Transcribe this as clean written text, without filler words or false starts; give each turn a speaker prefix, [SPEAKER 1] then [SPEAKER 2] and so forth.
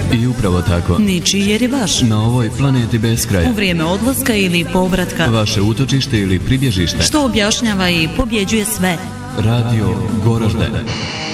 [SPEAKER 1] I upravo tako.
[SPEAKER 2] Ničiji jer je vaš.
[SPEAKER 1] Na ovoj planeti bez kraja.
[SPEAKER 2] U vrijeme odlaska ili povratka.
[SPEAKER 1] Vaše utočište ili pribježište.
[SPEAKER 2] Što objašnjava i pobjeđuje sve.
[SPEAKER 1] Radio Goražde.